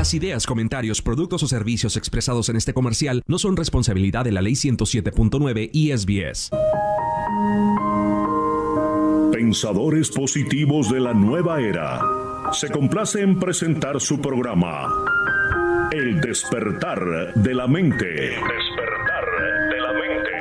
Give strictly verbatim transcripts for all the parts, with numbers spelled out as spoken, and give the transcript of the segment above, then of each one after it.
Las ideas, comentarios, productos o servicios expresados en este comercial no son responsabilidad de la Ley ciento siete punto nueve y S B S. Pensadores positivos de la nueva era. Se complace en presentar su programa El despertar de la mente. El despertar de la mente.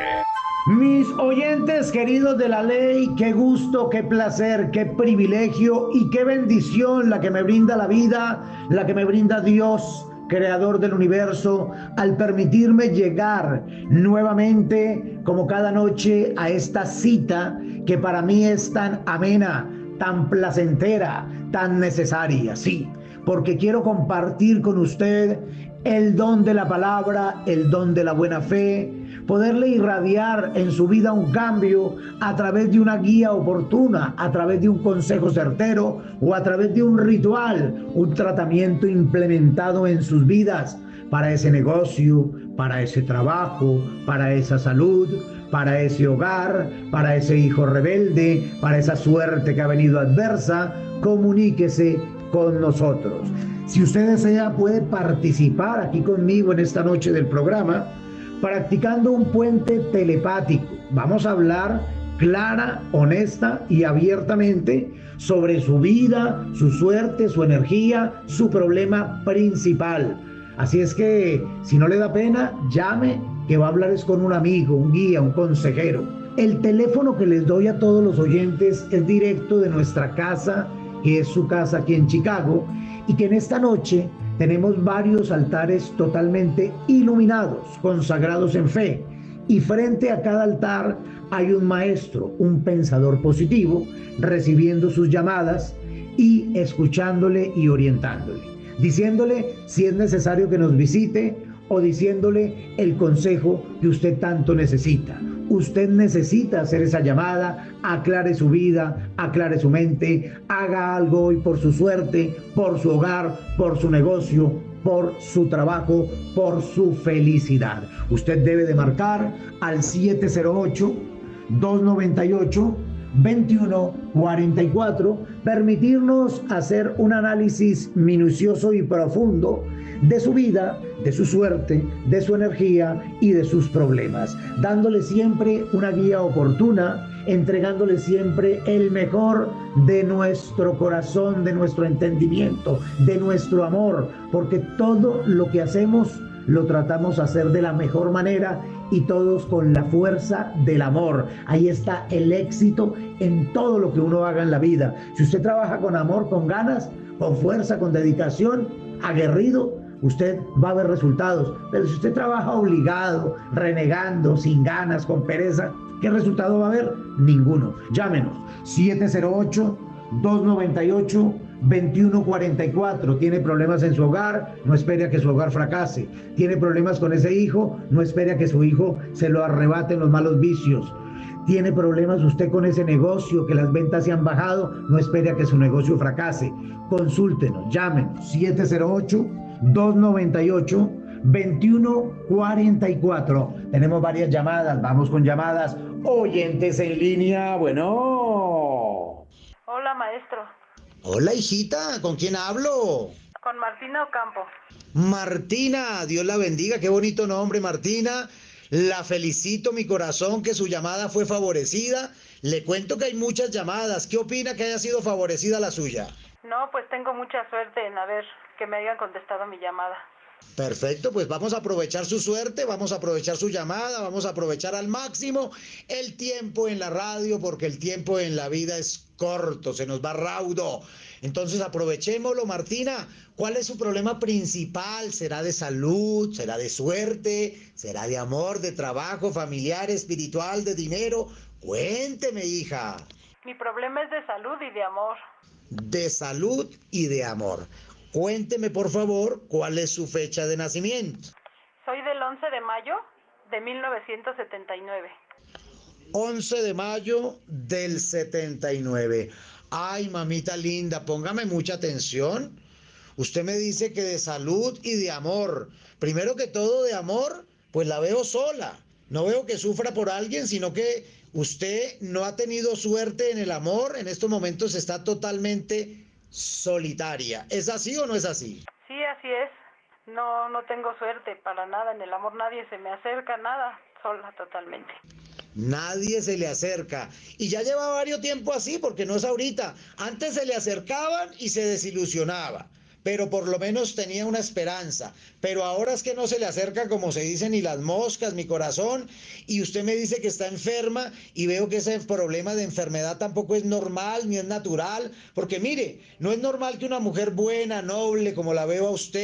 Mis oyentes queridos de la ley, qué gusto, qué placer, qué privilegio y qué bendición la que me brinda la vida, la que me brinda Dios, creador del universo, al permitirme llegar nuevamente, como cada noche, a esta cita que para mí es tan amena, tan placentera, tan necesaria, sí, porque quiero compartir con usted el don de la palabra, el don de la buena fe, poderle irradiar en su vida un cambio a través de una guía oportuna, a través de un consejo certero o a través de un ritual, un tratamiento implementado en sus vidas para ese negocio, para ese trabajo, para esa salud, para ese hogar, para ese hijo rebelde, para esa suerte que ha venido adversa. Comuníquese con nosotros. Si usted desea, puede participar aquí conmigo en esta noche del programa, practicando un puente telepático. Vamos a hablar clara, honesta y abiertamente sobre su vida, su suerte, su energía, su problema principal. Así es que, si no le da pena, llame, que va a hablar es con un amigo, un guía, un consejero. El teléfono que les doy a todos los oyentes es directo de nuestra casa, que es su casa aquí en Chicago, y que en esta noche tenemos varios altares totalmente iluminados, consagrados en fe, y frente a cada altar hay un maestro, un pensador positivo, recibiendo sus llamadas y escuchándole y orientándole, diciéndole si es necesario que nos visite o diciéndole el consejo que usted tanto necesita. Usted necesita hacer esa llamada, aclare su vida, aclare su mente, haga algo hoy por su suerte, por su hogar, por su negocio, por su trabajo, por su felicidad. Usted debe de marcar al siete cero ocho, dos nueve ocho, dos uno cuatro cuatro, permitirnos hacer un análisis minucioso y profundo de su vida, de su suerte, de su energía y de sus problemas, dándole siempre una guía oportuna, entregándole siempre el mejor de nuestro corazón, de nuestro entendimiento, de nuestro amor, porque todo lo que hacemos lo tratamos de hacer de la mejor manera y todos con la fuerza del amor. Ahí está el éxito en todo lo que uno haga en la vida. Si usted trabaja con amor, con ganas, con fuerza, con dedicación, aguerrido, usted va a ver resultados. Pero si usted trabaja obligado, renegando, sin ganas, con pereza, ¿qué resultado va a haber? Ninguno. Llámenos siete cero ocho, dos nueve ocho, dos uno cuatro cuatro. Tiene problemas en su hogar, no espere a que su hogar fracase. Tiene problemas con ese hijo, no espere a que su hijo se lo arrebaten los malos vicios. Tiene problemas usted con ese negocio, que las ventas se han bajado, no espere a que su negocio fracase. Consúltenos, llámenos siete cero ocho, dos nueve ocho, dos uno cuatro cuatro. Tenemos varias llamadas, vamos con llamadas. Oyentes en línea, bueno. Hola, maestro. Hola, hijita, ¿con quién hablo? Con Martina Ocampo. Martina, Dios la bendiga, qué bonito nombre, Martina. La felicito, mi corazón, que su llamada fue favorecida. Le cuento que hay muchas llamadas. ¿Qué opina que haya sido favorecida la suya? No, pues tengo mucha suerte en haber que me hayan contestado mi llamada. Perfecto, pues vamos a aprovechar su suerte, vamos a aprovechar su llamada, vamos a aprovechar al máximo el tiempo en la radio, porque el tiempo en la vida es corto, se nos va raudo. Entonces aprovechémoslo, Martina. ¿Cuál es su problema principal? ¿Será de salud? ¿Será de suerte? ¿Será de amor, de trabajo, familiar, espiritual, de dinero? Cuénteme, hija. Mi problema es de salud y de amor. De salud y de amor. Cuénteme, por favor, ¿cuál es su fecha de nacimiento? Soy del once de mayo de mil novecientos setenta y nueve. once de mayo del setenta y nueve. Ay, mamita linda, póngame mucha atención. Usted me dice que de salud y de amor. Primero que todo, de amor, pues la veo sola. No veo que sufra por alguien, sino que usted no ha tenido suerte en el amor. En estos momentos está totalmente solitaria. ¿Es así o no es así? Sí, así es. No, no tengo suerte para nada en el amor, nadie se me acerca, nada, sola totalmente. Nadie se le acerca. Y ya lleva varios tiempo así, porque no es ahorita. Antes se le acercaban y se desilusionaba, pero por lo menos tenía una esperanza. Pero ahora es que no se le acerca, como se dice, ni las moscas, mi corazón. Y usted me dice que está enferma y veo que ese problema de enfermedad tampoco es normal ni es natural. Porque mire, no es normal que una mujer buena, noble, como la veo a usted,